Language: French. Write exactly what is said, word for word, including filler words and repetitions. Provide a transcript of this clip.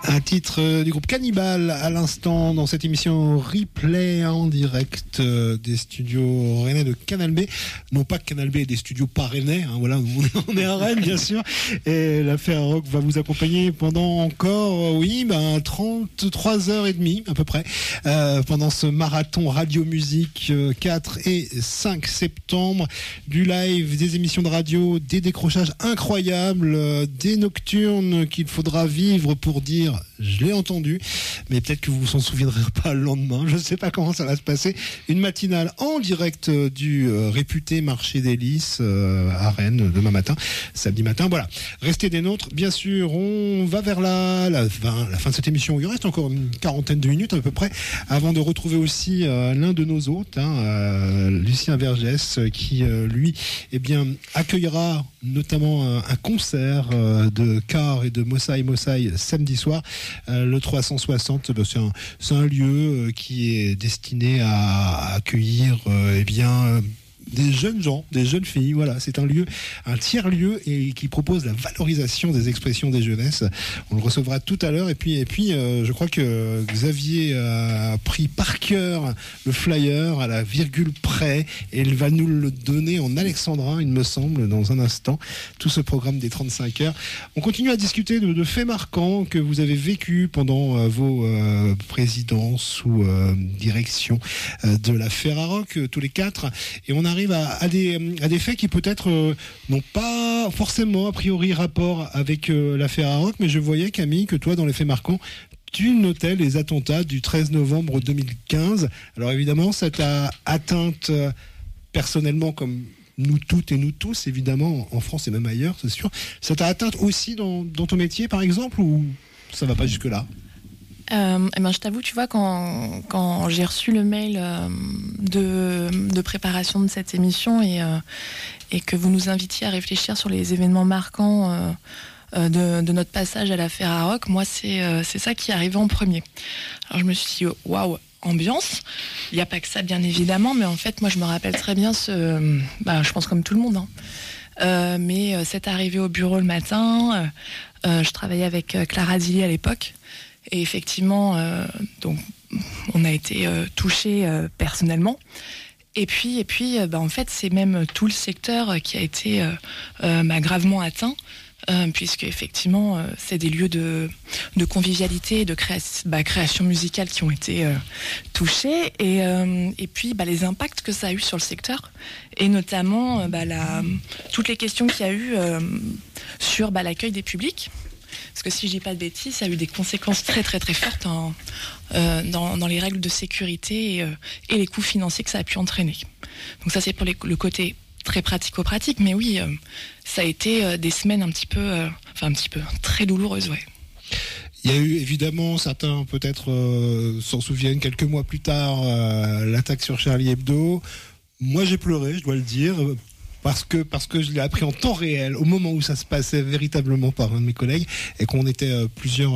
Un titre du groupe Cannibal à l'instant dans cette émission replay en direct des studios rennais de Canal B. Non pas que Canal B est des studios pas rennais, hein, voilà, on est à Rennes bien sûr. Et la Ferrarock va vous accompagner pendant encore, oui, ben trente-trois heures trente à peu près, euh, pendant ce marathon radio musique euh, quatre et cinq septembre. Du live, des émissions de radio, des décrochages incroyables, euh, des nocturnes qu'il faudra vivre pour dire je l'ai entendu, mais peut-être que vous vous en souviendrez pas le lendemain, je ne sais pas comment ça va se passer. Une matinale en direct du euh, réputé marché des Lys euh, à Rennes demain matin, samedi matin, voilà. Restez des nôtres, bien sûr, on va vers la, la, fin, la fin de cette émission, il reste encore une quarantaine de minutes à peu près, avant de retrouver aussi euh, l'un de nos hôtes, hein, euh, Lucien Vergès, qui euh, lui, eh bien, accueillera notamment un, un concert euh, de Car et de Mossai Mossai samedi soir. Euh, le trois cent soixante, bah, c'est, un, c'est un lieu euh, qui est destiné à, à accueillir euh, eh bien, euh, des jeunes gens, des jeunes filles. Voilà, c'est un lieu, un tiers-lieu et qui propose la valorisation des expressions des jeunesses. On le recevra tout à l'heure. Et puis, et puis euh, je crois que Xavier a pris par cœur le flyer à la virgule près et il va nous le donner en alexandrin, il me semble, dans un instant. Tout ce programme des trente-cinq heures. On continue à discuter de, de faits marquants que vous avez vécus pendant euh, vos euh, présidences sous euh, direction euh, de la Ferrarock, euh, tous les quatre. Et on arrive à, à, des, à des faits qui peut-être euh, n'ont pas forcément a priori rapport avec euh, la Ferrarock, mais je voyais, Camille, que toi, dans les faits marquants, tu notais les attentats du treize novembre deux mille quinze. Alors évidemment, ça t'a atteinte euh, personnellement comme nous toutes et nous tous, évidemment, en France et même ailleurs, c'est sûr. Ça t'a atteinte aussi dans, dans ton métier, par exemple, ou ça va pas jusque-là ? Euh, eh ben, je t'avoue, tu vois, quand, quand j'ai reçu le mail euh, de, de préparation de cette émission et, euh, et que vous nous invitiez à réfléchir sur les événements marquants euh, euh, de, de notre passage à la Ferrarock, moi, c'est, euh, c'est ça qui est arrivé en premier. Alors, je me suis dit, waouh, ambiance. Il n'y a pas que ça, bien évidemment, mais en fait, moi, je me rappelle très bien ce... Bah, je pense comme tout le monde, hein. Euh, mais euh, cette arrivée au bureau le matin, euh, euh, je travaillais avec euh, Clara Dilly à l'époque. Et effectivement, euh, donc, on a été euh, touchés euh, personnellement. Et puis, et puis euh, bah, en fait, c'est même tout le secteur qui a été euh, euh, bah, gravement atteint, euh, puisque effectivement, euh, c'est des lieux de, de convivialité, de créa- bah, création musicale qui ont été euh, touchés. Et, euh, et puis, bah, les impacts que ça a eu sur le secteur, et notamment euh, bah, la, toutes les questions qu'il y a eu euh, sur bah, l'accueil des publics. Parce que si je dis pas de bêtises, ça a eu des conséquences très très très fortes en, euh, dans, dans les règles de sécurité et, euh, et les coûts financiers que ça a pu entraîner. Donc ça c'est pour les, le côté très pratico-pratique, mais oui, euh, ça a été euh, des semaines un petit peu, euh, enfin un petit peu, très douloureuses, ouais. Il y a eu évidemment, certains peut-être euh, s'en souviennent, quelques mois plus tard, euh, l'attaque sur Charlie Hebdo. Moi j'ai pleuré, je dois le dire. Parce que, parce que je l'ai appris en temps réel, au moment où ça se passait véritablement par un de mes collègues, et qu'on était euh, plusieurs